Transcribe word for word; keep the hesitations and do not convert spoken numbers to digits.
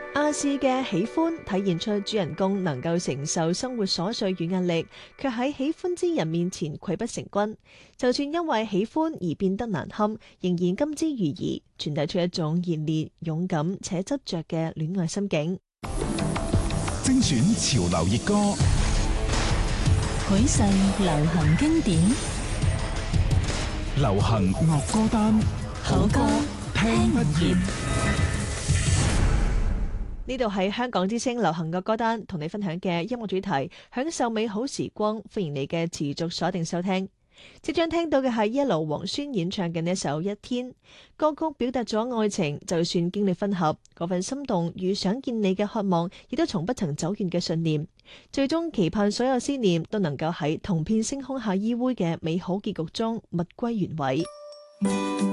亞視嘅喜歡體現出主人公能夠承受生活瑣碎與壓力，卻喺喜歡之人面前潰不成軍。就算因為喜歡而變得難堪，仍然甘之如飴，傳遞出一種熱烈、勇敢且執着嘅戀愛心境。 精選潮流熱歌， 許世流行經典， 流行樂歌單， 好歌聽不厭。 呢度係香港之聲流行樂歌單，同你分享嘅音樂主題，享受美好時光。歡迎你嘅持續鎖定收聽。即將聽到嘅係 Yellow 黃宣演唱嘅呢首《一天》歌曲，表達咗愛情就算經歷分合，嗰份心動與想見你嘅渴望，亦都從不曾走遠嘅信念，最終期盼所有思念都能夠喺同片星空下依偎嘅美好結局中物歸原位。